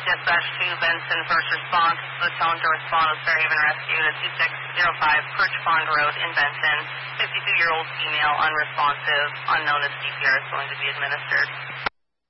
dispatch to Benson First Response. The tone to respond was Fairhaven Rescue at 2605 Perch Pond Road in Benson. 52-year-old female, unresponsive, unknown if CPR is going to be administered.